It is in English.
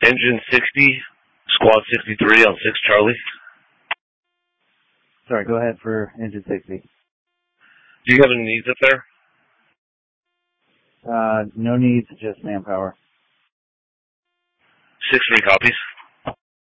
Engine 60, Squad 63 on 6 Charlie. Sorry, go ahead for Engine 60. Do you have any needs up there? No needs, just manpower. 6-3 copies.